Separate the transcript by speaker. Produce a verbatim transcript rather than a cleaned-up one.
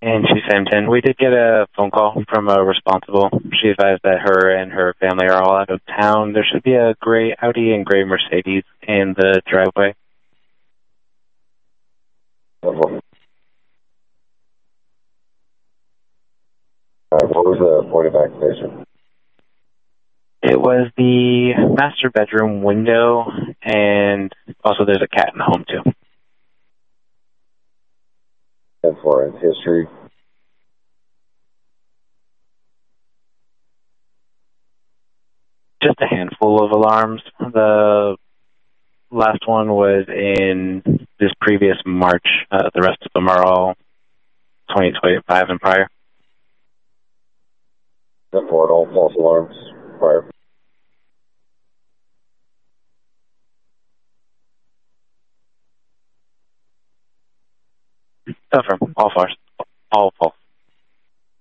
Speaker 1: in two Sampton. We did get a phone call from a responsible. She advised that her and her family are all out of town. There should be a gray Audi and gray Mercedes in the driveway.
Speaker 2: Uh, what was the point of activation?
Speaker 1: It was the master bedroom window, and also there's a cat in the home, too.
Speaker 2: And for its history?
Speaker 1: Just a handful of alarms. The last one was in this previous March. Uh, the rest of them are all twenty twenty-five and prior.
Speaker 2: And for all false alarms prior?
Speaker 1: So from all fours.